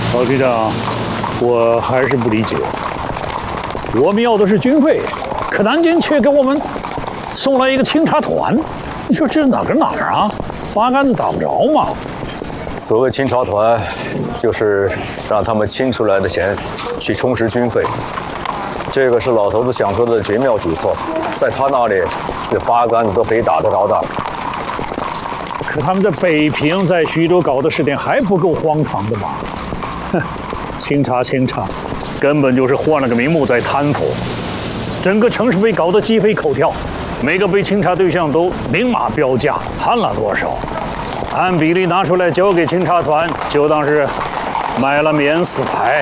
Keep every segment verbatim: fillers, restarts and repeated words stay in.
老局长，我还是不理解，我们要的是军费，可南京却给我们送来一个清查团，你说这是哪跟哪儿啊？八竿子打不着嘛！ 所谓清查团，就是让他们清出来的钱去充实军费。这个是老头子想出的绝妙举措，在他那里，这八竿子都可以打得着的。 可他们在北平、在徐州搞的事情还不够荒唐的吗？哼，清查清查，根本就是换了个名目在贪腐。整个城市被搞得鸡飞狗跳，每个被清查对象都明码标价，判了多少，按比例拿出来交给清查团，就当是买了免死牌。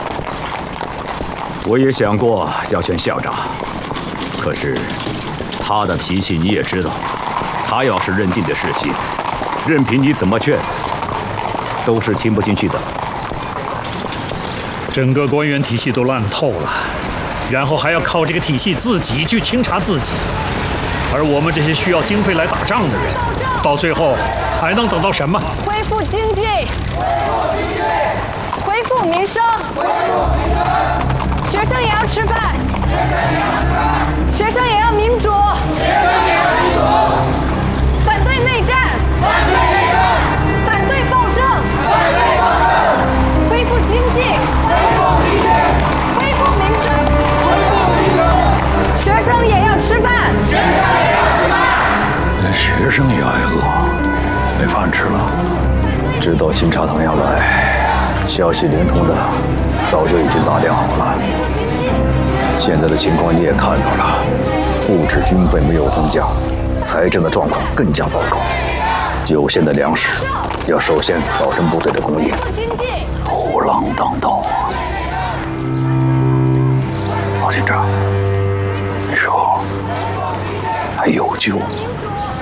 我也想过要劝校长，可是他的脾气你也知道，他要是认定的事情，任凭你怎么劝，都是听不进去的。 整个官员体系都烂透了，然后还要靠这个体系自己去清查自己，而我们这些需要经费来打仗的人，到最后还能等到什么？ 恢复经济，恢复民生，学生也要吃饭，学生也要民主，反对内战，反对暴政，恢复经济，恢复民生，学生也要吃饭， 连学生也挨饿，没饭吃了。 知道清查团要来，消息灵通的早就已经打点好了。现在的情况你也看到了，不止军费没有增加，财政的状况更加糟糕。有限的粮食要首先保证部队的供应。 虎狼当道啊！老警长，你说还有救？